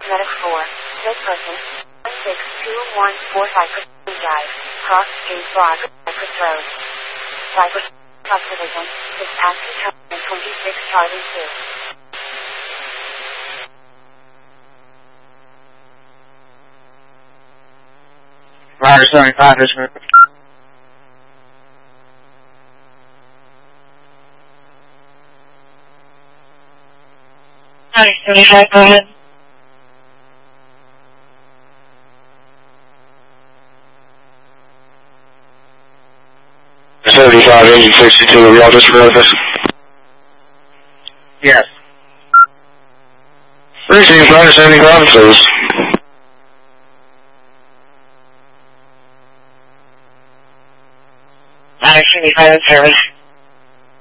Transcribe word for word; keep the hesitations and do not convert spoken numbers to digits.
Medic four, dead person, six two one four Cypress Drive, Cross Street Drive, Cypress Road. Cypress, Subdivision, six Taxi Terminal twenty-six Charlie two. Rider seventy-five, Richmond. Rider seventy-five, go ahead. seventy-five, engine sixty-two, are we all just read this? Yes. Receive Rider seventy-five, please. Rider seventy-five in service.